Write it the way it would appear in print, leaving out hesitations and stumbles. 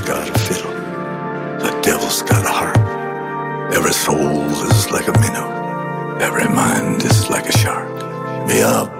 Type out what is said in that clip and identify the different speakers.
Speaker 1: got a fiddle, the devil's got a harp. Every soul is like a minnow, every mind is like a shark. Me up